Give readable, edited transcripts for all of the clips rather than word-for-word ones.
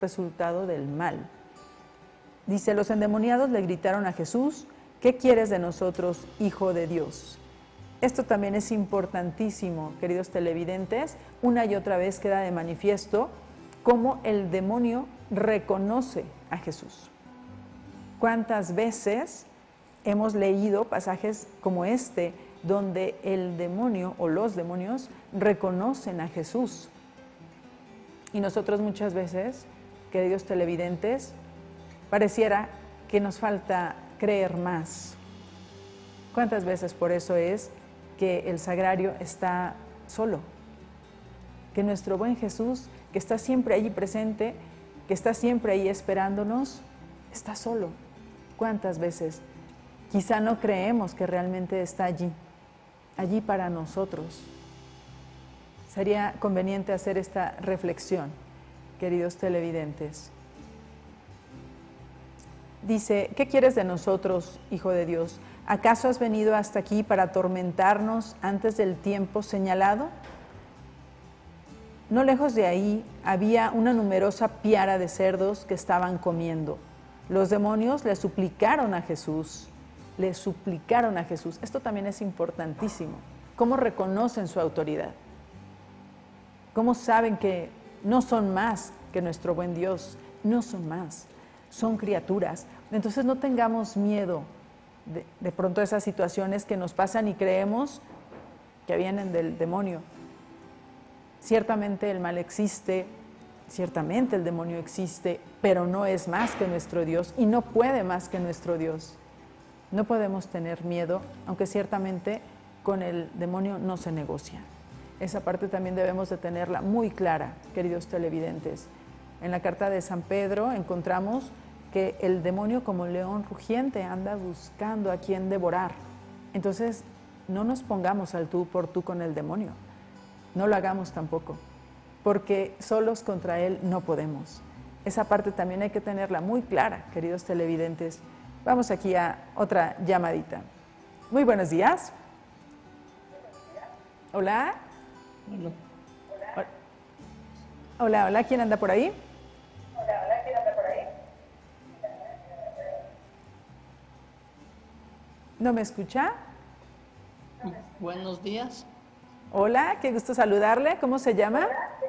resultado del mal. Dice, los endemoniados le gritaron a Jesús, ¿qué quieres de nosotros, Hijo de Dios? Esto también es importantísimo, queridos televidentes. Una y otra vez queda de manifiesto cómo el demonio reconoce a Jesús. ¿Cuántas veces hemos leído pasajes como este, donde el demonio o los demonios reconocen a Jesús? Y nosotros muchas veces, queridos televidentes, pareciera que nos falta creer más. ¿Cuántas veces por eso es que el sagrario está solo? Que nuestro buen Jesús, que está siempre allí presente, que está siempre ahí esperándonos, está solo. ¿Cuántas veces? Quizá no creemos que realmente está allí para nosotros. Sería conveniente hacer esta reflexión, queridos televidentes. Dice, ¿qué quieres de nosotros, Hijo de Dios? ¿Acaso has venido hasta aquí para atormentarnos antes del tiempo señalado? No lejos de ahí había una numerosa piara de cerdos que estaban comiendo. Los demonios le suplicaron a Jesús. Esto también es importantísimo. ¿Cómo reconocen su autoridad? ¿Cómo saben que no son más que nuestro buen Dios? No son más, son criaturas. Entonces no tengamos miedo de pronto esas situaciones que nos pasan y creemos que vienen del demonio. Ciertamente el mal existe, ciertamente el demonio existe, pero no es más que nuestro Dios y no puede más que nuestro Dios. No podemos tener miedo, aunque ciertamente con el demonio no se negocia. Esa parte también debemos de tenerla muy clara, queridos televidentes. En la carta de San Pedro encontramos que el demonio como león rugiente anda buscando a quien devorar. Entonces, no nos pongamos al tú por tú con el demonio. No lo hagamos tampoco, porque solos contra él no podemos. Esa parte también hay que tenerla muy clara, queridos televidentes. Vamos aquí a otra llamadita. Muy buenos días. Hola. Hola, ¿quién anda por ahí? ¿No me escucha? Buenos días. Hola, qué gusto saludarle. ¿Cómo se llama?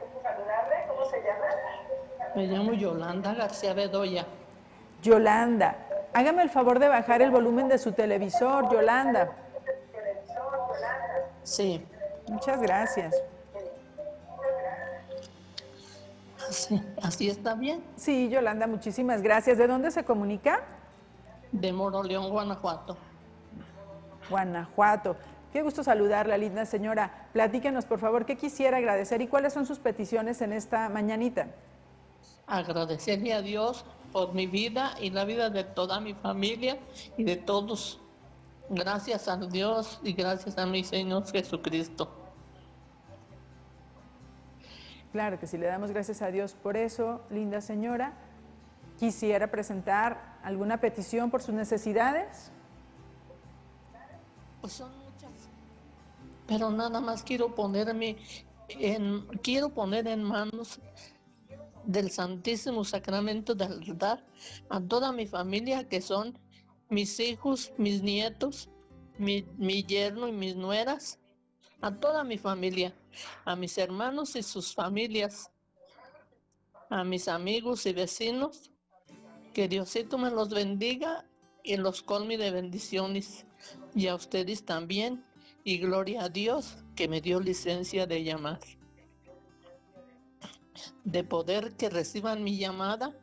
Me llamo Yolanda García Bedoya. Yolanda. Hágame el favor de bajar el volumen de su televisor, Yolanda. Sí. Muchas gracias. ¿Así está bien? Sí, Yolanda, muchísimas gracias. ¿De dónde se comunica? De Moroleón, Guanajuato. Guanajuato. Qué gusto saludarla, linda señora. Platíquenos, por favor, qué quisiera agradecer y cuáles son sus peticiones en esta mañanita. Agradecerle a Dios por mi vida y la vida de toda mi familia y de todos. Gracias a Dios y gracias a mi Señor Jesucristo. Claro que sí, le damos gracias a Dios por eso, linda señora. ¿Quisiera presentar alguna petición por sus necesidades? Pues son muchas, pero nada más quiero poner en manos del Santísimo Sacramento del altar a toda mi familia, que son mis hijos, mis nietos, mi yerno y mis nueras, a toda mi familia, a mis hermanos y sus familias, a mis amigos y vecinos, que Diosito me los bendiga y los colme de bendiciones, y a ustedes también, y gloria a Dios que me dio licencia de llamar, de poder que reciban mi llamada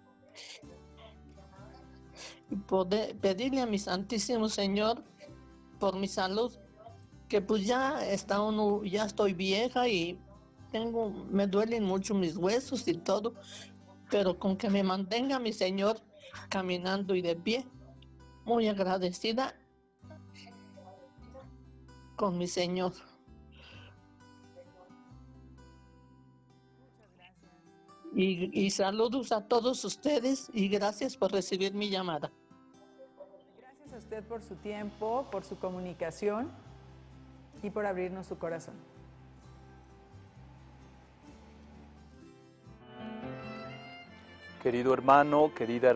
y poder pedirle a mi Santísimo Señor por mi salud, que pues ya estoy vieja y me duelen mucho mis huesos y todo, pero con que me mantenga mi Señor caminando y de pie, muy agradecida con mi Señor. Y saludos a todos ustedes y gracias por recibir mi llamada. Gracias a usted por su tiempo, por su comunicación y por abrirnos su corazón. Querido hermano, querida